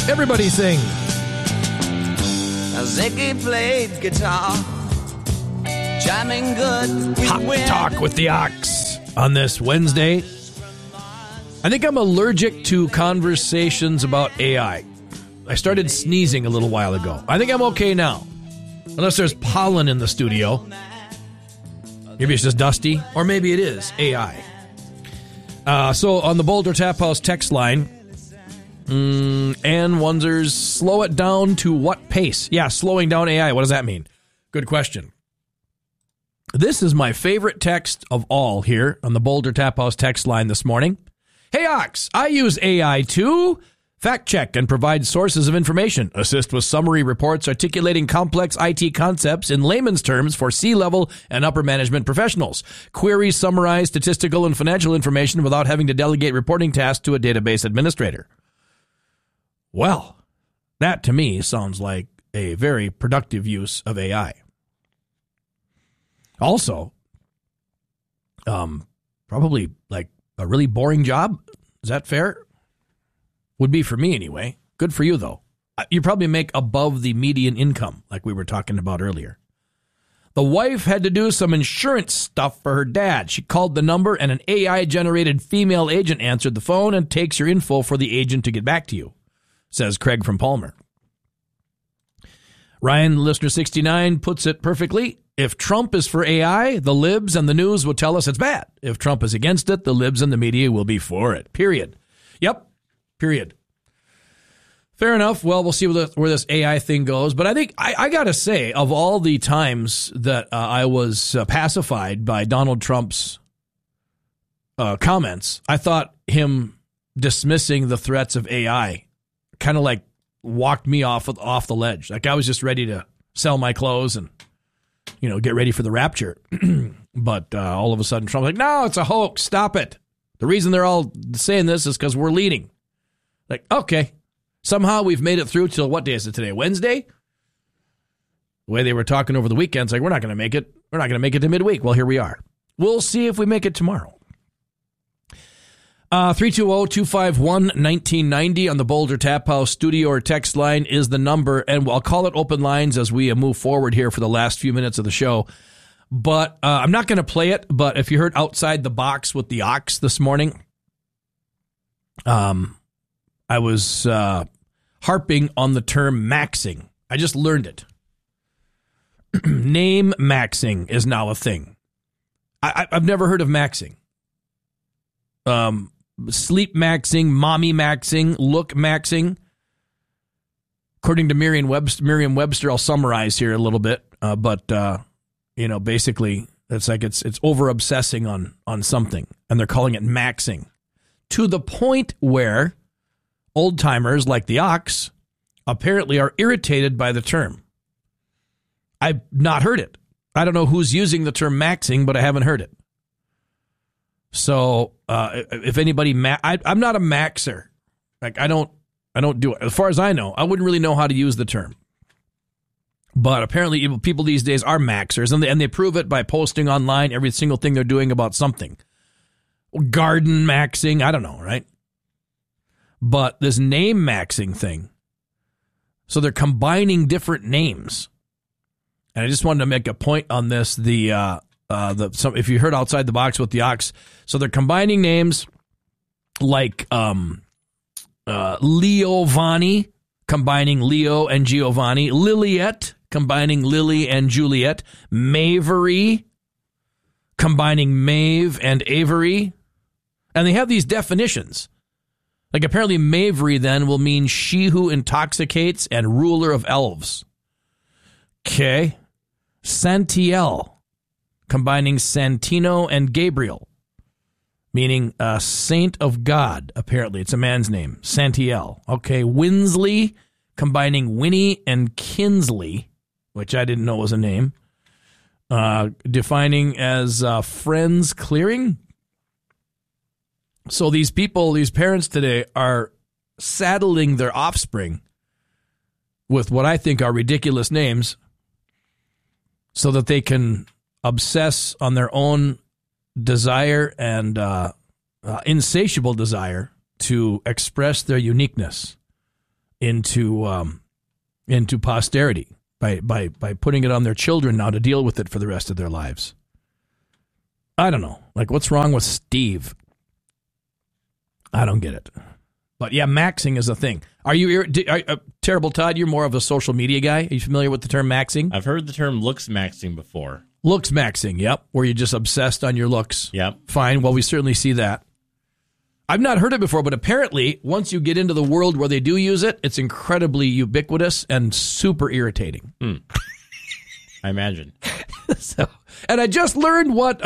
Everybody sing. Ziggy played guitar, jamming good. Hot Talk with the Ox on this Wednesday. I think I'm allergic to conversations about AI. I started sneezing a little while ago. I think I'm okay now. Unless there's pollen in the studio. Maybe it's just dusty. Or maybe it is AI. So on the Boulder Tap House text line, Ann wonders, slow it down to what pace? Yeah, slowing down AI. What does that mean? Good question. This is my favorite text of all here on the Boulder Tap House text line this morning. Hey, Ox, I use AI to fact check and provide sources of information, assist with summary reports articulating complex IT concepts in layman's terms for C-level and upper management professionals, query, summarize statistical and financial information without having to delegate reporting tasks to a database administrator. Well, that to me sounds like a very productive use of AI. Also, probably like a really boring job. Is that fair? Would be for me anyway. Good for you, though. You probably make above the median income, like we were talking about earlier. The wife had to do some insurance stuff for her dad. She called the number, and an AI-generated female agent answered the phone and takes your info for the agent to get back to you, says Craig from Palmer. Ryan, listener 69, puts it perfectly. If Trump is for AI, the libs and the news will tell us it's bad. If Trump is against it, the libs and the media will be for it. Period. Yep. Period. Fair enough. Well, we'll see where this AI thing goes. But I think I got to say, of all the times that I was pacified by Donald Trump's comments, I thought him dismissing the threats of AI kind of like walked me off the ledge. Like I was just ready to sell my clothes and, get ready for the rapture. But all of a sudden Trump's like, no, it's a hoax. Stop it. The reason they're all saying this is because we're leading. Like, okay. Somehow we've made it through till what day is it today? Wednesday? The way they were talking over the weekends, like, we're not going to make it. We're not going to make it to midweek. Well, here we are. We'll see if we make it tomorrow. 320-251-1990 on the Boulder Tap House studio or text line is the number, and I'll call it open lines as we move forward here for the last few minutes of the show. But I'm not going to play it, but if you heard Outside the Box with the Ox this morning, I was harping on the term maxing. I just learned it. Name maxing is now a thing. I've never heard of maxing. Sleep maxing, mommy maxing, look maxing. According to Merriam-Webster, I'll summarize here a little bit. But basically, it's like it's over-obsessing on something, and they're calling it maxing. To the point where old-timers like the Ox apparently are irritated by the term. I've not heard it. I don't know who's using the term maxing, but I haven't heard it. So if anybody, I'm not a maxer. Like I don't do it. As far as I know, I wouldn't really know how to use the term. But apparently people these days are maxers, and they prove it by posting online every single thing they're doing about something. Garden maxing, I don't know, right? But this name maxing thing, so they're combining different names. And I just wanted to make a point on this. If you heard Outside the Box with the Ox, so they're combining names like Leovani, combining Leo and Giovanni, Liliet, combining Lily and Juliet, Mavery, combining Maeve and Avery. And they have these definitions. Like apparently Mavery then will mean she who intoxicates and ruler of elves. Okay. Santiel, combining Santino and Gabriel, meaning a saint of God. Apparently it's a man's name. Santiel. Okay. Winsley, combining Winnie and Kinsley, which I didn't know was a name. Defining as friends clearing. So these people, these parents today are saddling their offspring with what I think are ridiculous names so that they can obsess on their own desire and insatiable desire to express their uniqueness. into posterity by putting it on their children now to deal with it for the rest of their lives. I don't know. Like, what's wrong with Steve? I don't get it. But yeah, maxing is a thing. Are you Terrible Todd? You're more of a social media guy. Are you familiar with the term maxing? I've heard the term looks maxing before. Looks maxing, yep. Where you're just obsessed on your looks. Yep. Fine. Well, we certainly see that. I've not heard it before, but apparently once you get into the world where they do use it, it's incredibly ubiquitous and super irritating. I imagine. And I just learned what,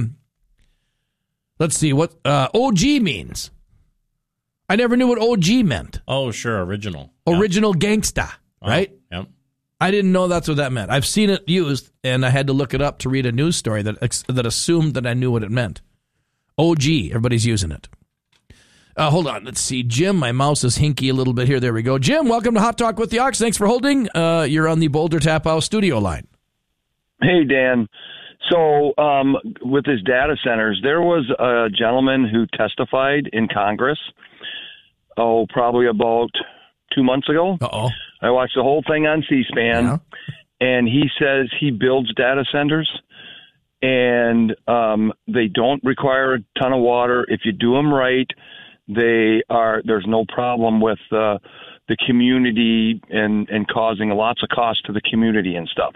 let's see, what OG means. I never knew what OG meant. Oh, sure, original. Original gangsta, right? Yep. I didn't know that's what that meant. I've seen it used, and I had to look it up to read a news story that assumed that I knew what it meant. OG, everybody's using it. Hold on, let's see. Jim, my mouse is hinky a little bit here. There we go. Jim, welcome to Hot Talk with the Ox. Thanks for holding. You're on the Boulder Tap House studio line. Hey, Dan. So with his data centers, there was a gentleman who testified in Congress, probably about 2 months ago. Uh-oh. I watched the whole thing on C-SPAN, and he says he builds data centers, and they don't require a ton of water. If you do them right, there's no problem with the community and causing lots of cost to the community and stuff.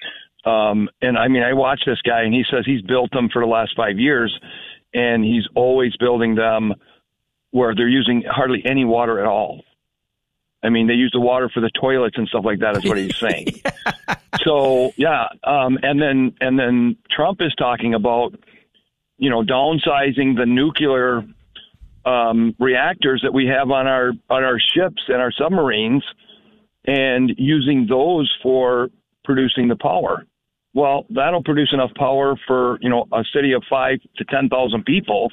And I mean, I watch this guy, and he says he's built them for the last 5 years, and he's always building them where they're using hardly any water at all. I mean, they use the water for the toilets and stuff like that, is what he's saying. So, yeah. And then Trump is talking about, downsizing the nuclear reactors that we have on our ships and our submarines and using those for producing the power. Well, that'll produce enough power for, a city of 5,000 to 10,000 people.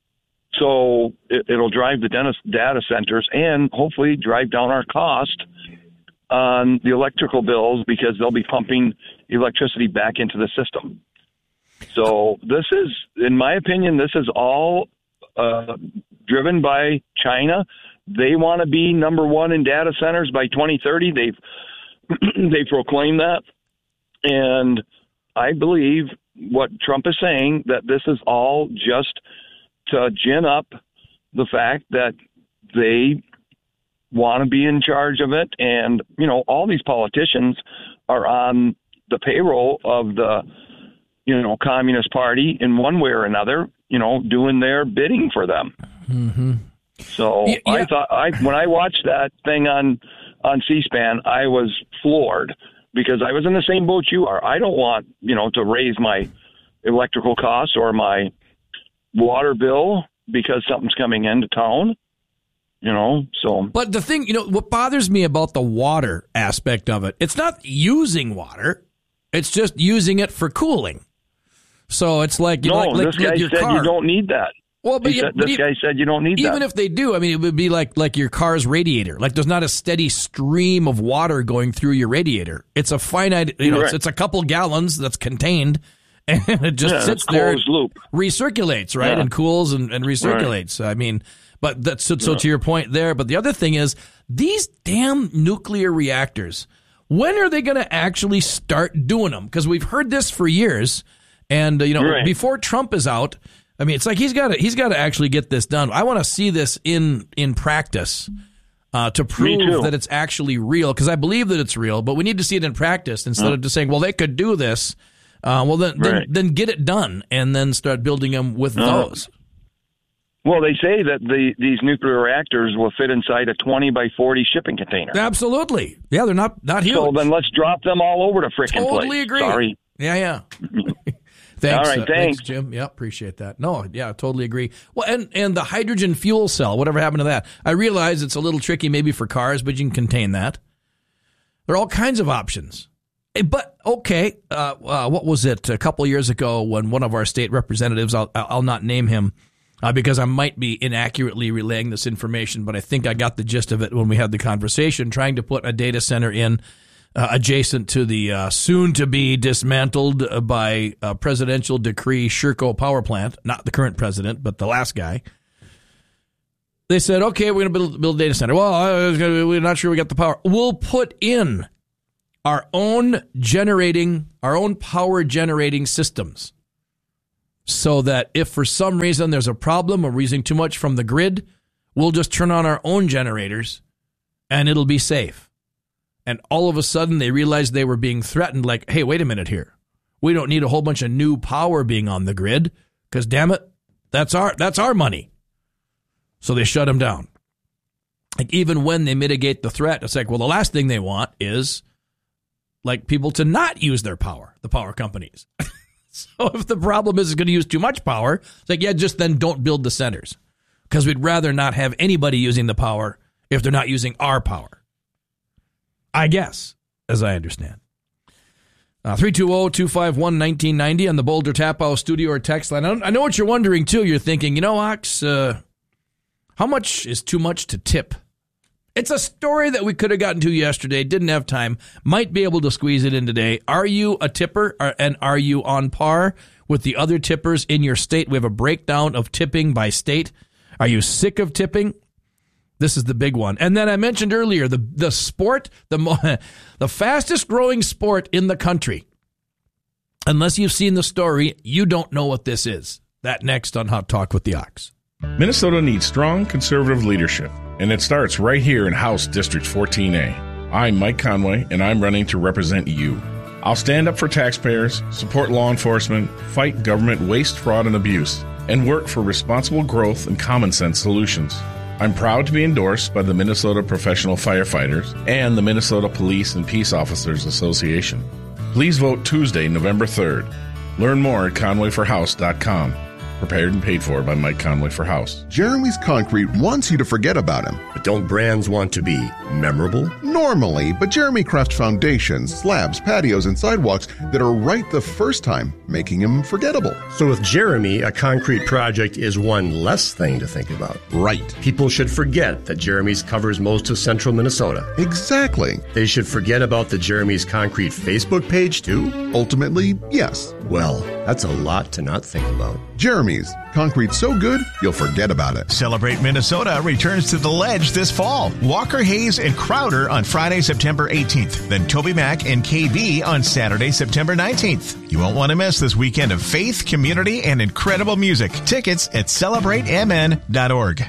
So it'll drive the data centers and hopefully drive down our cost on the electrical bills because they'll be pumping electricity back into the system. So this is, in my opinion, this is all driven by China. They want to be number one in data centers by 2030. They proclaim that. And I believe what Trump is saying, that this is all just to gin up the fact that they want to be in charge of it. And, all these politicians are on the payroll of the, Communist Party in one way or another, doing their bidding for them. Mm-hmm. So yeah. I thought when I watched that thing on C-SPAN, I was floored because I was in the same boat you are. I don't want, to raise my electrical costs or my water bill because something's coming into town, so. But the thing, what bothers me about the water aspect of it, it's not using water. It's just using it for cooling. So it's like, this guy your said car. You don't need that. Well, but this guy said you don't need that. Even if they do, I mean, it would be like your car's radiator. Like there's not a steady stream of water going through your radiator. It's a finite, it's a couple gallons that's contained, and it just sits there, loop. Recirculates, right, and cools and recirculates. Right. I mean, but that's so to your point there. But the other thing is these damn nuclear reactors. When are they going to actually start doing them? Because we've heard this for years. And, before Trump is out, I mean, it's like he's got to actually get this done. I want to see this in practice to prove that it's actually real, because I believe that it's real, but we need to see it in practice instead of just saying, well, they could do this. Then get it done and then start building them with those. Well, they say that these nuclear reactors will fit inside a 20 by 40 shipping container. Absolutely. Yeah, they're not huge. So then let's drop them all over the frickin' place. Totally agree. Sorry. Yeah. Thanks. All right, thanks, Jim. Yeah, appreciate that. No, yeah, totally agree. Well, and the hydrogen fuel cell, whatever happened to that? I realize it's a little tricky maybe for cars, but you can contain that. There are all kinds of options. But, okay, what was it? A couple years ago when one of our state representatives, I'll not name him because I might be inaccurately relaying this information, but I think I got the gist of it when we had the conversation, trying to put a data center in adjacent to the soon-to-be dismantled by presidential decree Sherco power plant, not the current president, but the last guy. They said, okay, we're going to build a data center. Well, we're not sure we got the power. We'll put in our own power generating systems so that if for some reason there's a problem or we're using too much from the grid, we'll just turn on our own generators and it'll be safe. And all of a sudden they realized they were being threatened like, hey, wait a minute here. We don't need a whole bunch of new power being on the grid because, damn it, that's our money. So they shut them down. Like even when they mitigate the threat, it's like, well, the last thing they want is like people to not use their power, the power companies. So if the problem is going to use too much power, it's like, yeah, just then don't build the centers because we'd rather not have anybody using the power if they're not using our power. I guess, as I understand. 320-251-1990 on the Boulder Tap House studio or text line. I know what you're wondering, too. You're thinking, Ox, how much is too much to tip? It's a story that we could have gotten to yesterday, didn't have time, might be able to squeeze it in today. Are you a tipper and are you on par with the other tippers in your state? We have a breakdown of tipping by state. Are you sick of tipping? This is the big one. And then I mentioned earlier, the sport, the fastest growing sport in the country. Unless you've seen the story, you don't know what this is. That next on Hot Talk with the Ox. Minnesota needs strong conservative leadership, and it starts right here in House District 14A. I'm Mike Conway, and I'm running to represent you. I'll stand up for taxpayers, support law enforcement, fight government waste, fraud, and abuse, and work for responsible growth and common sense solutions. I'm proud to be endorsed by the Minnesota Professional Firefighters and the Minnesota Police and Peace Officers Association. Please vote Tuesday, November 3rd. Learn more at conwayforhouse.com. Prepared and paid for by Mike Conway for House. Jeremy's Concrete wants you to forget about him. But don't brands want to be memorable? Normally, but Jeremy crafts foundations, slabs, patios, and sidewalks that are right the first time, making him forgettable. So with Jeremy, a concrete project is one less thing to think about. Right. People should forget that Jeremy's covers most of central Minnesota. Exactly. They should forget about the Jeremy's Concrete Facebook page, too? Ultimately, yes. Well, that's a lot to not think about. Jeremy's Concrete so good, you'll forget about it. Celebrate Minnesota returns to the Ledge this fall. Walker, Hayes, and Crowder on Friday, September 18th. Then Toby Mac and KB on Saturday, September 19th. You won't want to miss this weekend of faith, community, and incredible music. Tickets at CelebrateMN.org.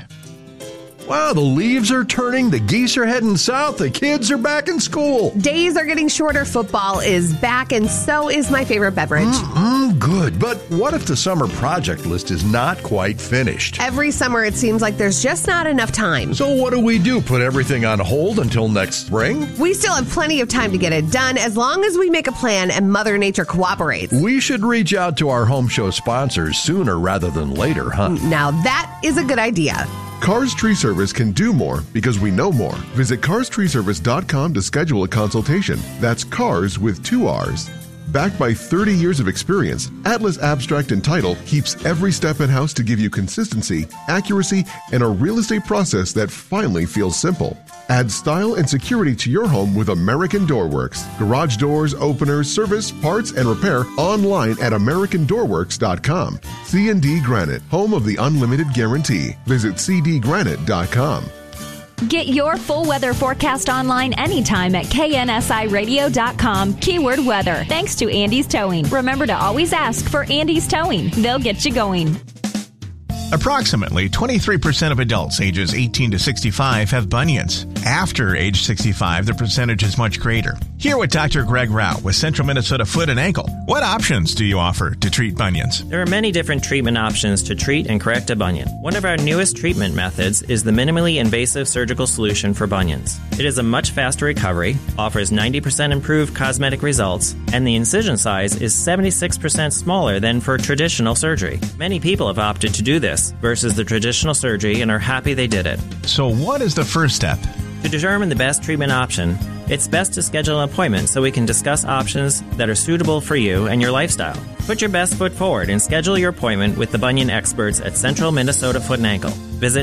Wow, the leaves are turning, the geese are heading south, the kids are back in school. Days are getting shorter, football is back, and so is my favorite beverage. Good, but what if the summer project list is not quite finished? Every summer it seems like there's just not enough time. So what do? Put everything on hold until next spring? We still have plenty of time to get it done as long as we make a plan and Mother Nature cooperates. We should reach out to our home show sponsors sooner rather than later, huh? Now that is a good idea. Cars Tree Service can do more because we know more. Visit carstreeservice.com to schedule a consultation. That's cars with 2 R's. Backed by 30 years of experience, Atlas Abstract and Title keeps every step in-house to give you consistency, accuracy, and a real estate process that finally feels simple. Add style and security to your home with American Doorworks. Garage doors, openers, service, parts, and repair online at AmericanDoorworks.com. C&D Granite, home of the unlimited guarantee. Visit cdgranite.com. Get your full weather forecast online anytime at KNSIRadio.com. Keyword weather. Thanks to Andy's Towing. Remember to always ask for Andy's Towing. They'll get you going. Approximately 23% of adults ages 18 to 65 have bunions. After age 65, the percentage is much greater. Hear what Dr. Greg Rao with Central Minnesota Foot and Ankle. What options do you offer to treat bunions? There are many different treatment options to treat and correct a bunion. One of our newest treatment methods is the minimally invasive surgical solution for bunions. It is a much faster recovery, offers 90% improved cosmetic results, and the incision size is 76% smaller than for traditional surgery. Many people have opted to do this versus the traditional surgery and are happy they did it. So what is the first step? To determine the best treatment option, it's best to schedule an appointment so we can discuss options that are suitable for you and your lifestyle. Put your best foot forward and schedule your appointment with the bunion experts at Central Minnesota Foot and Ankle. Visit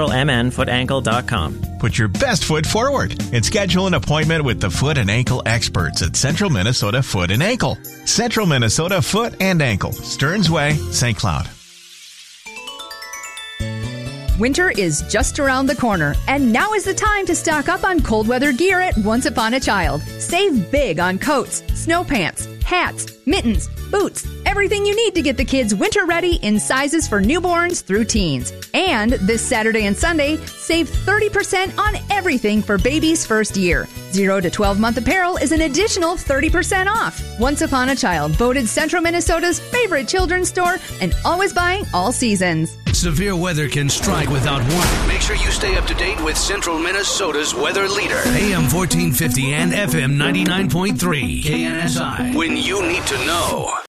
centralmnfootankle.com. Put your best foot forward and schedule an appointment with the foot and ankle experts at Central Minnesota Foot and Ankle. Central Minnesota Foot and Ankle, Stearns Way, St. Cloud. Winter is just around the corner, and now is the time to stock up on cold weather gear at Once Upon a Child. Save big on coats, snow pants, hats, mittens, boots, everything you need to get the kids winter ready in sizes for newborns through teens. And this Saturday and Sunday, save 30% on everything for baby's first year. 0 to 12-month apparel is an additional 30% off. Once Upon a Child, voted Central Minnesota's favorite children's store and always buying all seasons. Severe weather can strike without warning. Make sure you stay up to date with Central Minnesota's weather leader. AM 1450 and FM 99.3. KNSI. When you need to know.